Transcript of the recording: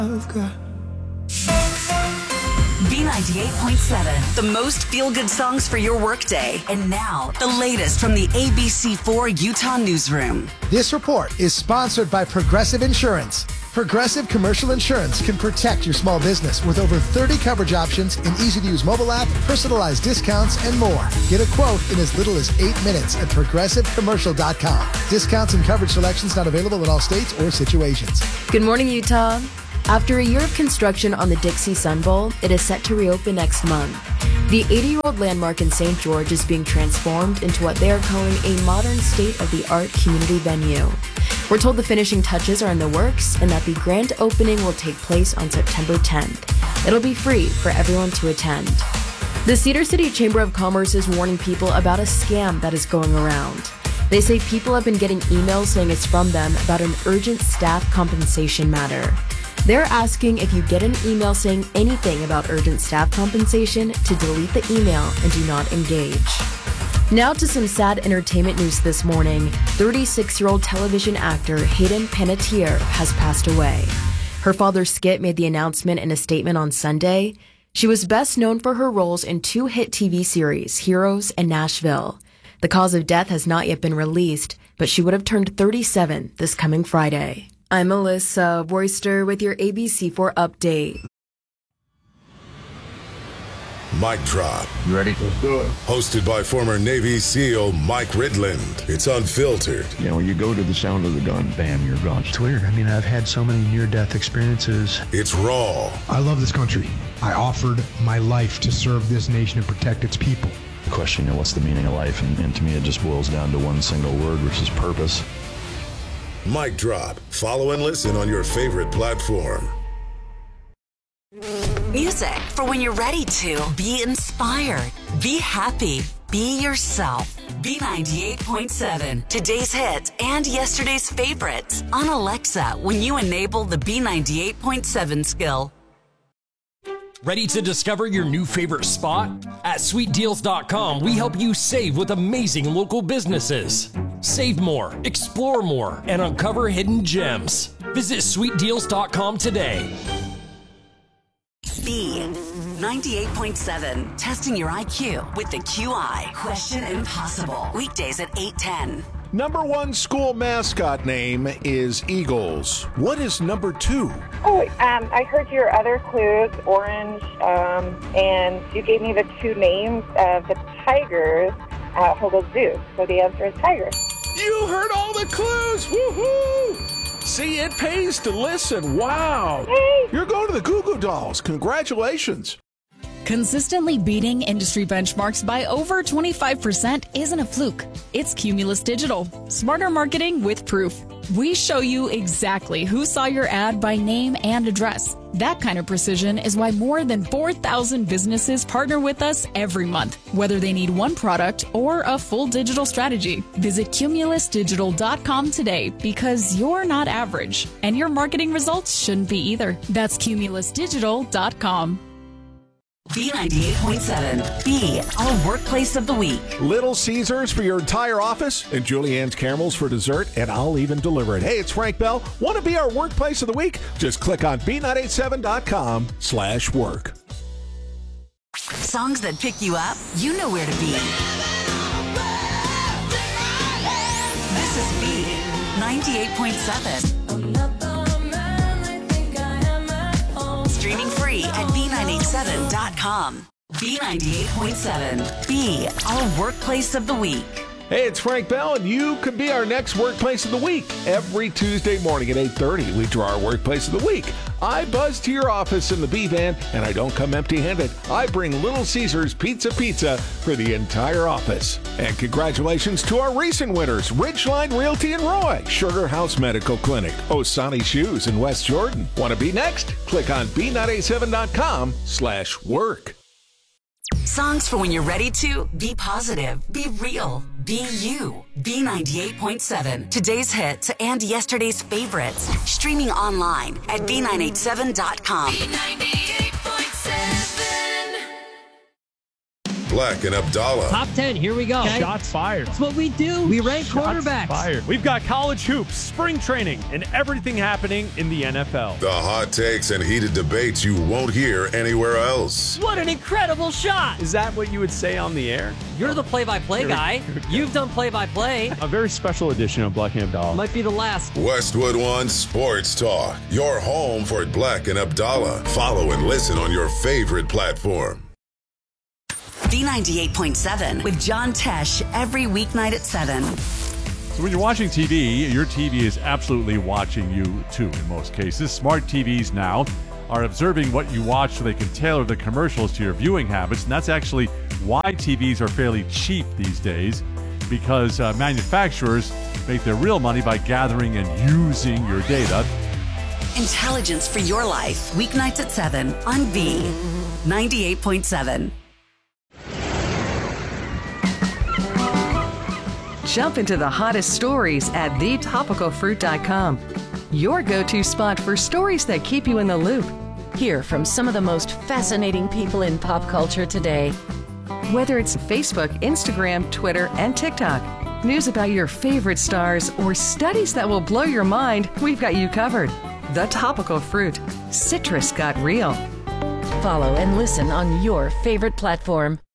B98.7, the most feel-good songs for your workday. And now, the latest from the ABC4 Utah newsroom. This report is sponsored by Progressive Insurance. Progressive Commercial Insurance can protect your small business with over 30 coverage options, an easy-to-use mobile app, personalized discounts, and more. Get a quote in as little as 8 minutes at ProgressiveCommercial.com. Discounts and coverage selections not available in all states or situations. Good morning, Utah. After a year of construction on the Dixie Sun Bowl, it is set to reopen next month. The 80-year-old landmark in St. George is being transformed into what they are calling a modern state-of-the-art community venue. We're told the finishing touches are in the works and that the grand opening will take place on September 10th. It'll be free for everyone to attend. The Cedar City Chamber of Commerce is warning people about a scam that is going around. They say people have been getting emails saying it's from them about an urgent staff compensation matter. They're asking if you get an email saying anything about urgent staff compensation to delete the email and do not engage. Now to some sad entertainment news this morning. 36-year-old television actor Hayden Panettiere has passed away. Her father Skip made the announcement in a statement on Sunday. She was best known for her roles in 2 hit TV series, Heroes and Nashville. The cause of death has not yet been released, but she would have turned 37 this coming Friday. I'm Melissa Royster with your ABC4 update. Mic Drop. You ready? Let's do it. Hosted by former Navy SEAL Mike Ridland. It's unfiltered. You know, when you go to the sound of the gun, bam, you're gone. It's weird. I mean, I've had so many near-death experiences. It's raw. I love this country. I offered my life to serve this nation and protect its people. The question, you know, what's the meaning of life? And to me, it just boils down to one single word, which is purpose. Mic Drop. Follow and listen on your favorite platform. Music for when you're ready to be inspired, be happy, be yourself. B98.7, today's hits and yesterday's favorites on Alexa when you enable the B98.7 skill. Ready to discover your new favorite spot? At SweetDeals.com, we help you save with amazing local businesses. Save more, explore more, and uncover hidden gems. Visit SweetDeals.com today. B98.7, testing your IQ with the QI Question Impossible. Weekdays at 8:10. Number 1 school mascot name is Eagles. What is number 2? I heard your other clues, orange, and you gave me the 2 names of the Tigers at Hogle Zoo. So the answer is Tigers. You heard all the clues! Woohoo! See, it pays to listen. Wow. Hey. You're going to the Goo Goo Dolls. Congratulations. Consistently beating industry benchmarks by over 25% isn't a fluke. It's Cumulus Digital. Smarter marketing with proof. We show you exactly who saw your ad by name and address. That kind of precision is why more than 4,000 businesses partner with us every month, whether they need one product or a full digital strategy. Visit CumulusDigital.com today because you're not average, and your marketing results shouldn't be either. That's CumulusDigital.com. B98.7, be our workplace of the week. Little Caesars for your entire office and Julianne's Caramels for dessert, and I'll even deliver it. Hey, it's Frank Bell. Want to be our workplace of the week? Just click on B987.com/work. Songs that pick you up, you know where to be. This is B98.7. Streaming free at B987.com. B98.7, be our workplace of the week. Hey, it's Frank Bell, and you could be our next Workplace of the Week. Every Tuesday morning at 8:30, we draw our Workplace of the Week. I buzz to your office in the B-Van, and I don't come empty-handed. I bring Little Caesars Pizza for the entire office. And congratulations to our recent winners, Ridgeline Realty in Roy, Sugar House Medical Clinic, Osani Shoes in West Jordan. Want to be next? Click on B987.com/work. Songs for when you're ready to be positive, be real, be you. B98.7, today's hits and yesterday's favorites. Streaming online at B987.com. B98.7. Black and Abdallah. Top 10, here we go. Okay. Shots fired. That's what we do. We rank quarterbacks. Fired. We've got college hoops, spring training, and everything happening in the NFL. The hot takes and heated debates you won't hear anywhere else. What an incredible shot. Is that what you would say on the air? You're the play-by-play guy. You've done play-by-play. A very special edition of Black and Abdallah. Might be the last. Westwood One Sports Talk. Your home for Black and Abdallah. Follow and listen on your favorite platform. B98.7 with John Tesh every weeknight at 7. So when you're watching TV, your TV is absolutely watching you too in most cases. Smart TVs now are observing what you watch so they can tailor the commercials to your viewing habits. And that's actually why TVs are fairly cheap these days, because manufacturers make their real money by gathering and using your data. Intelligence for your life. Weeknights at 7 on B98.7. Jump into the hottest stories at thetopicalfruit.com. Your go-to spot for stories that keep you in the loop. Hear from some of the most fascinating people in pop culture today. Whether it's Facebook, Instagram, Twitter, and TikTok, news about your favorite stars, or studies that will blow your mind, we've got you covered. The Topical Fruit. Citrus got real. Follow and listen on your favorite platform.